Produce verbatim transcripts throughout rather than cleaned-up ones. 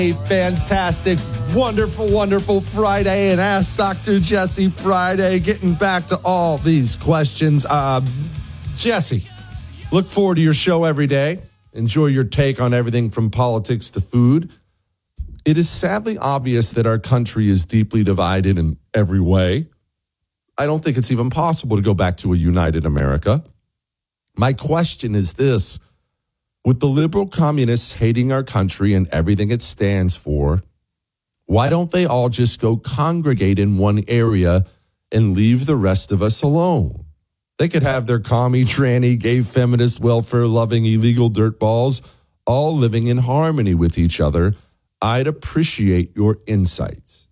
A fantastic, wonderful, wonderful Friday and Ask Doctor Jesse Friday. Getting back to all these questions. Uh, Jesse, look forward to your show every day. Enjoy your take on everything from politics to food. It is sadly obvious that our country is deeply divided in every way. I don't think it's even possible to go back to a united America. My question is this. With the liberal communists hating our country and everything it stands for, why don't they all just go congregate in one area and leave the rest of us alone? They could have their commie, tranny, gay, feminist, welfare-loving, illegal dirtballs all living in harmony with each other. I'd appreciate your insights.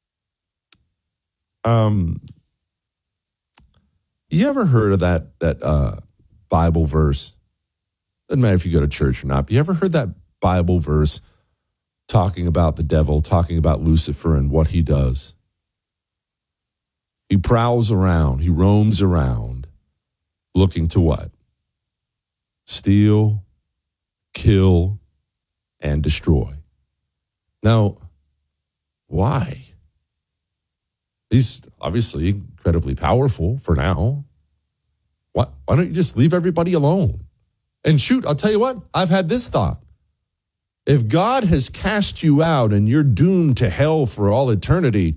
Um, you ever heard of that, that uh, Bible verse? Doesn't matter if you go to church or not, but you ever heard that Bible verse talking about the devil, talking about Lucifer and what he does? He prowls around, he roams around, looking to what? Steal, kill, and destroy. Now, why? He's obviously incredibly powerful for now. Why, why don't you just leave everybody alone? And shoot, I'll tell you what, I've had this thought. If God has cast you out and you're doomed to hell for all eternity,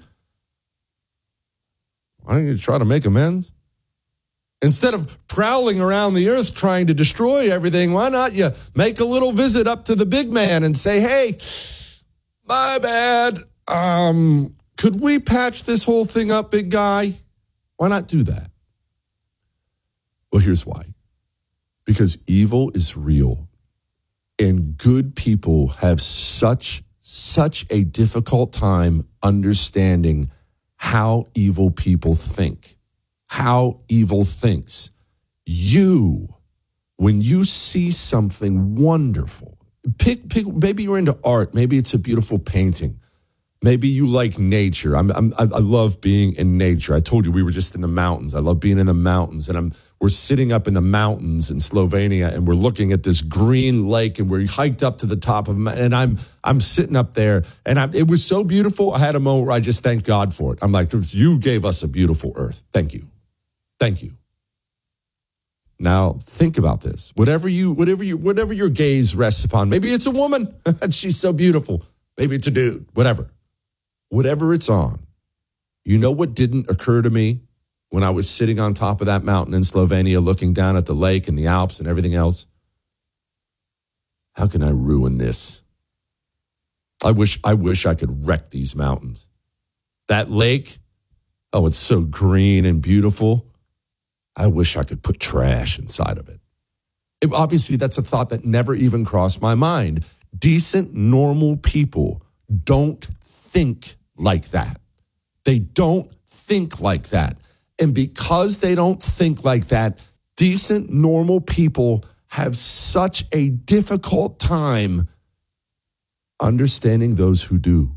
why don't you try to make amends? Instead of prowling around the earth trying to destroy everything, why not you make a little visit up to the big man and say, hey, my bad. Um, could we patch this whole thing up, big guy? Why not do that? Well, here's why. Because evil is real, and good people have such, such a difficult time understanding how evil people think, how evil thinks. You, when you see something wonderful, pick, pick, maybe you're into art, maybe it's a beautiful painting. Maybe you like nature. I'm, I'm, I love being in nature. I told you we were just in the mountains. I love being in the mountains, and I'm we're sitting up in the mountains in Slovenia, and we're looking at this green lake, and we're hiked up to the top of it, and I'm I'm sitting up there, and I'm, it was so beautiful. I had a moment where I just thanked God for it. I'm like, you gave us a beautiful earth. Thank you, thank you. Now think about this. Whatever you, whatever you, whatever your gaze rests upon. Maybe it's a woman, and she's so beautiful. Maybe it's a dude. Whatever. Whatever it's on, you know what didn't occur to me when I was sitting on top of that mountain in Slovenia looking down at the lake and the Alps and everything else? How can I ruin this? I wish I wish I could wreck these mountains. That lake, oh, it's so green and beautiful. I wish I could put trash inside of it. It obviously, that's a thought that never even crossed my mind. Decent, normal people don't think like that. They don't think like that. And because they don't think like that, decent, normal people have such a difficult time understanding those who do.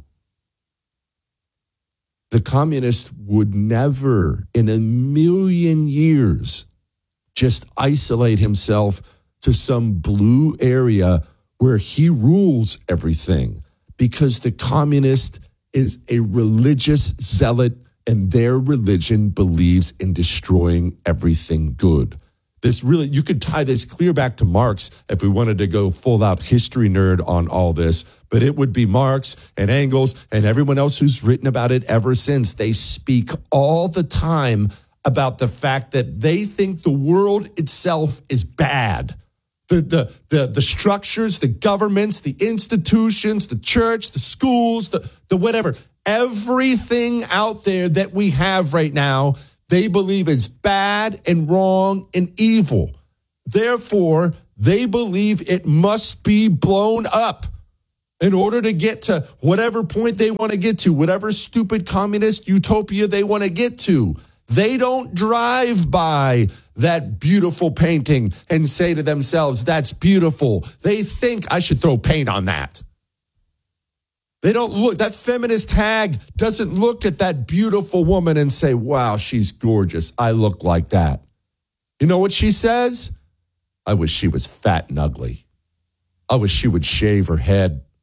The communist would never in a million years just isolate himself to some blue area where he rules everything, because the communist is a religious zealot, and their religion believes in destroying everything good. This really, you could tie this clear back to Marx if we wanted to go full out history nerd on all this, but it would be Marx and Engels and everyone else who's written about it ever since. They speak all the time about the fact that they think the world itself is bad. The, the, the, the structures, the governments, the institutions, the church, the schools, the, the whatever, everything out there that we have right now, they believe is bad and wrong and evil. Therefore, they believe it must be blown up in order to get to whatever point they want to get to, whatever stupid communist utopia they want to get to. They don't drive by that beautiful painting and say to themselves, that's beautiful. They think I should throw paint on that. They don't look, that feminist hag doesn't look at that beautiful woman and say, wow, she's gorgeous. I look like that. You know what she says? I wish she was fat and ugly. I wish she would shave her head,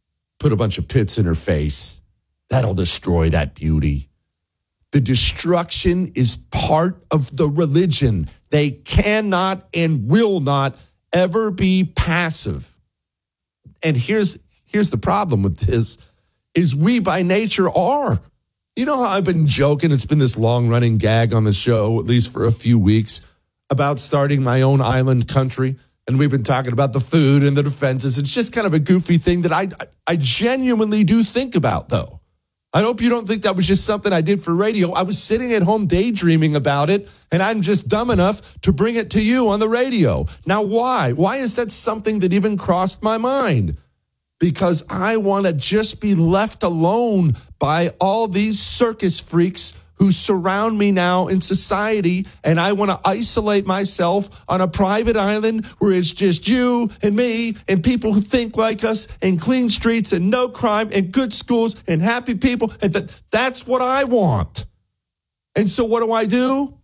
put a bunch of pits in her face. That'll destroy that beauty. The destruction is part of the religion. They cannot and will not ever be passive. And here's here's the problem with this, is we by nature are. You know how I've been joking, it's been this long-running gag on the show, at least for a few weeks, about starting my own island country. And we've been talking about the food and the defenses. It's just kind of a goofy thing that I, I genuinely do think about, though. I hope you don't think that was just something I did for radio. I was sitting at home daydreaming about it, and I'm just dumb enough to bring it to you on the radio. Now, why? Why is that something that even crossed my mind? Because I want to just be left alone by all these circus freaks who surround me now in society, and I want to isolate myself on a private island where it's just you and me and people who think like us and clean streets and no crime and good schools and happy people. And that, that's what I want. And so what do I do?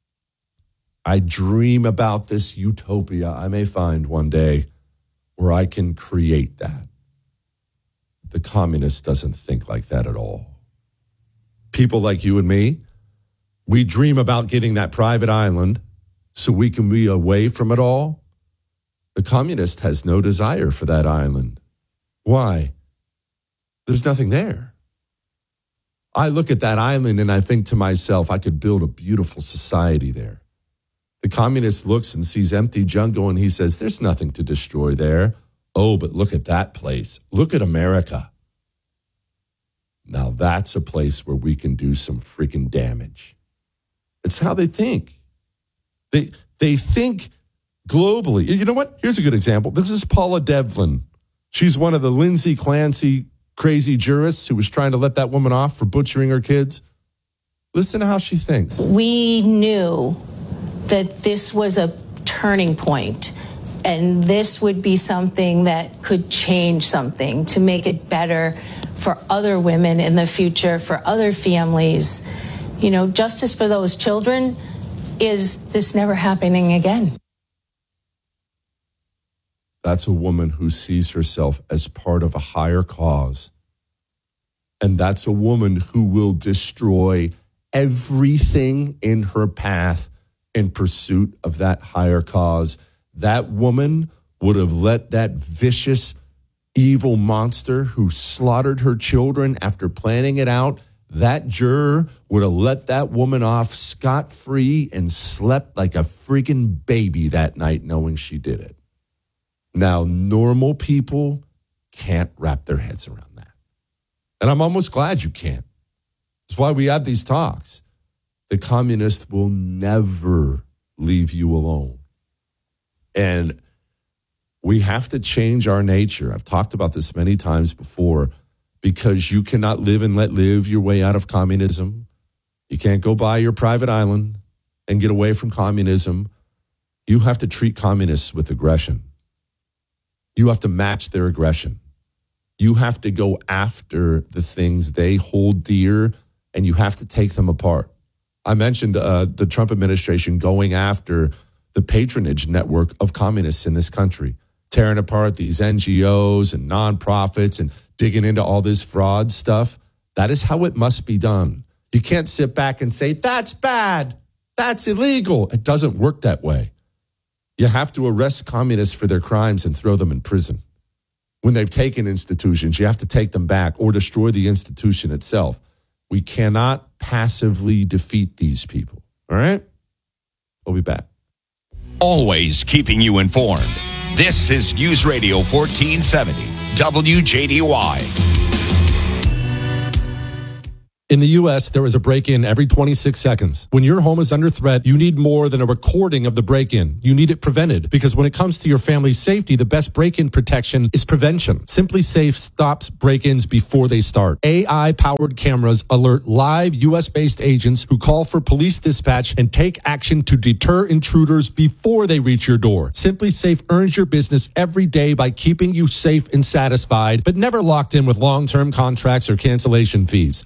I dream about this utopia I may find one day where I can create that. The communist doesn't think like that at all. People like you and me, we dream about getting that private island so we can be away from it all. The communist has no desire for that island. Why? There's nothing there. I look at that island and I think to myself, I could build a beautiful society there. The communist looks and sees empty jungle and he says, there's nothing to destroy there. Oh, but look at that place. Look at America. Now that's a place where we can do some freaking damage. It's how they think. They they think globally. You know what? Here's a good example. This is Paula Devlin. She's one of the Lindsay Clancy crazy jurists who was trying to let that woman off for butchering her kids. Listen to how she thinks. We knew that this was a turning point. And this would be something that could change something to make it better for other women in the future, for other families. You know, justice for those children, is this never happening again? That's a woman who sees herself as part of a higher cause. And that's a woman who will destroy everything in her path in pursuit of that higher cause. That woman would have let that vicious, evil monster who slaughtered her children after planning it out, that juror would have let that woman off scot-free and slept like a freaking baby that night knowing she did it. Now, normal people can't wrap their heads around that. And I'm almost glad you can't. That's why we have these talks. The communist will never leave you alone. And we have to change our nature. I've talked about this many times before, because you cannot live and let live your way out of communism. You can't go buy your private island and get away from communism. You have to treat communists with aggression. You have to match their aggression. You have to go after the things they hold dear, and you have to take them apart. I mentioned uh, the Trump administration going after the patronage network of communists in this country, tearing apart these N G Os and nonprofits and digging into all this fraud stuff. That is how it must be done. You can't sit back and say, that's bad, that's illegal. It doesn't work that way. You have to arrest communists for their crimes and throw them in prison. When they've taken institutions, you have to take them back or destroy the institution itself. We cannot passively defeat these people. All right? We'll be back. Always keeping you informed. This is News Radio fourteen seventy, W J D Y. In the U S, there is a break-in every twenty-six seconds. When your home is under threat, you need more than a recording of the break-in. You need it prevented, because when it comes to your family's safety, the best break-in protection is prevention. Simply Safe stops break-ins before they start. A I-powered cameras alert live U S-based agents who call for police dispatch and take action to deter intruders before they reach your door. Simply Safe earns your business every day by keeping you safe and satisfied, but never locked in with long-term contracts or cancellation fees. Monitor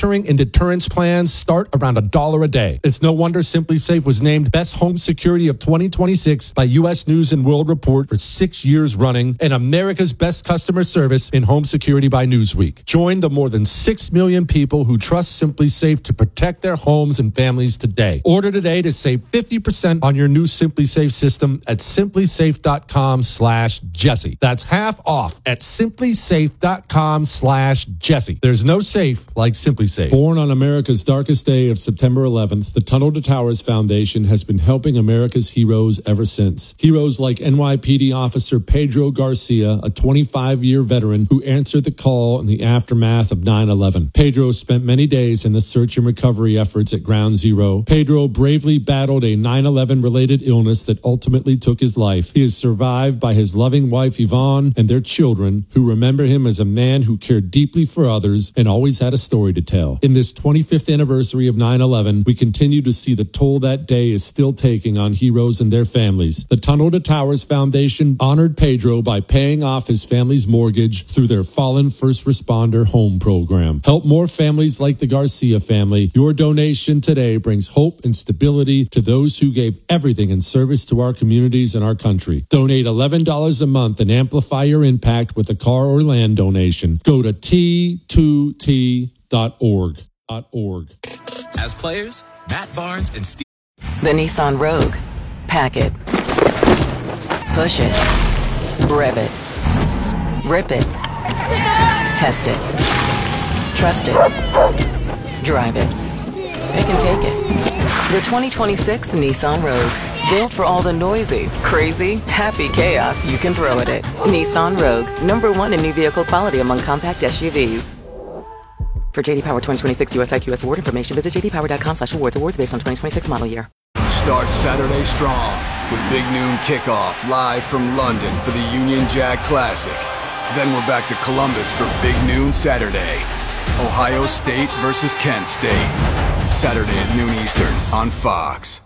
monitoring and deterrence plans start around a dollar a day. It's no wonder SimpliSafe was named Best Home Security of twenty twenty-six by U S News and World Report for six years running, and America's Best Customer Service in Home Security by Newsweek. Join the more than six million people who trust SimpliSafe to protect their homes and families today. Order today to save fifty percent on your new SimpliSafe system at simplysafe.com slash Jesse. That's half off at simplysafe.com slash Jesse. There's no safe like SimpliSafe. Born on America's darkest day of September eleventh, the Tunnel to Towers Foundation has been helping America's heroes ever since. Heroes like N Y P D officer Pedro Garcia, a twenty-five-year veteran who answered the call in the aftermath of nine eleven. Pedro spent many days in the search and recovery efforts at Ground Zero. Pedro bravely battled a nine eleven related illness that ultimately took his life. He is survived by his loving wife Yvonne and their children, who remember him as a man who cared deeply for others and always had a story to tell. In this twenty-fifth anniversary of nine eleven, we continue to see the toll that day is still taking on heroes and their families. The Tunnel to Towers Foundation honored Pedro by paying off his family's mortgage through their Fallen First Responder Home Program. Help more families like the Garcia family. Your donation today brings hope and stability to those who gave everything in service to our communities and our country. Donate eleven dollars a month and amplify your impact with a car or land donation. Go to T two T dot org. .org. As players, Matt Barnes and Steve. The Nissan Rogue. Pack it. Push it. Rev it. Rip it. Test it. Trust it. Drive it. They can take it. The twenty twenty-six Nissan Rogue. Built for all the noisy, crazy, happy chaos you can throw at it. Nissan Rogue. Number one in new vehicle quality among compact S U Vs. For J D Power twenty twenty-six U S I Q S award information, visit jdpower.com slash awards. Awards based on twenty twenty-six model year. Start Saturday strong with Big Noon Kickoff live from London for the Union Jack Classic. Then we're back to Columbus for Big Noon Saturday. Ohio State versus Kent State. Saturday at noon Eastern on Fox.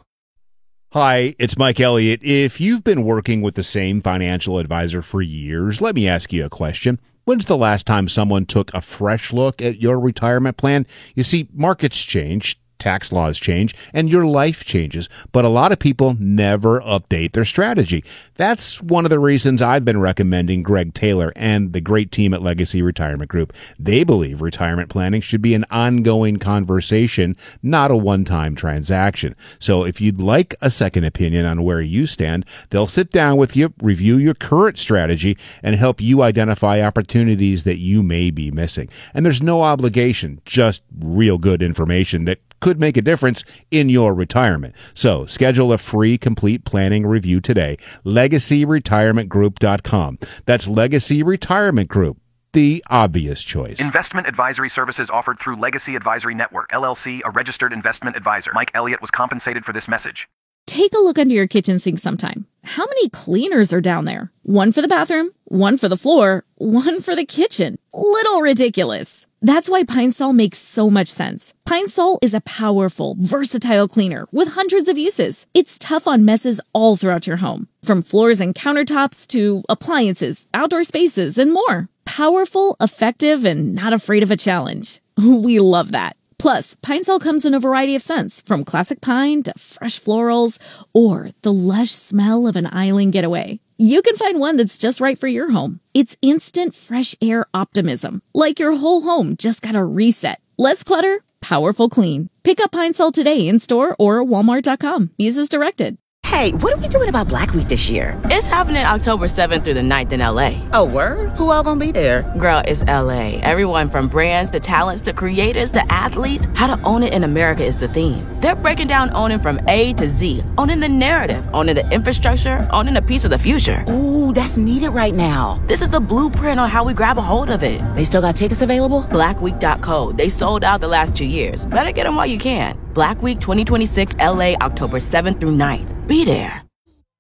Hi, it's Mike Elliott. If you've been working with the same financial advisor for years, let me ask you a question. When's the last time someone took a fresh look at your retirement plan? You see, markets change, tax laws change, and your life changes, but a lot of people never update their strategy. That's one of the reasons I've been recommending Greg Taylor and the great team at Legacy Retirement Group. They believe retirement planning should be an ongoing conversation, not a one-time transaction. So if you'd like a second opinion on where you stand, they'll sit down with you, review your current strategy, and help you identify opportunities that you may be missing. And there's no obligation, just real good information that could make a difference in your retirement. So schedule a free complete planning review today. legacy retirement group dot com. That's Legacy Retirement Group, the obvious choice. Investment advisory services offered through Legacy Advisory Network, L L C, a registered investment advisor. Mike Elliott was compensated for this message. Take a look under your kitchen sink sometime. How many cleaners are down there? One for the bathroom, one for the floor, one for the kitchen. Little ridiculous. That's why Pine Sol makes so much sense. Pine Sol is a powerful, versatile cleaner with hundreds of uses. It's tough on messes all throughout your home, from floors and countertops to appliances, outdoor spaces, and more. Powerful, effective, and not afraid of a challenge. We love that. Plus, Pine Sol comes in a variety of scents, from classic pine to fresh florals, or the lush smell of an island getaway. You can find one that's just right for your home. It's instant fresh air optimism, like your whole home just got a reset. Less clutter, powerful clean. Pick up Pine Sol today in store or walmart dot com. Use as directed. Hey, what are we doing about Black Week this year? It's happening October seventh through the ninth in L A. Oh, word? Who all gonna be there? Girl, it's L A. Everyone from brands to talents to creators to athletes. How to own it in America is the theme. They're breaking down owning from A to Z. Owning the narrative, owning the infrastructure, owning a piece of the future. Ooh, that's needed right now. This is the blueprint on how we grab a hold of it. They still got tickets available? black week dot co. They sold out the last two years. Better get them while you can. Black Week twenty twenty-six L A, October seventh through ninth. Be there.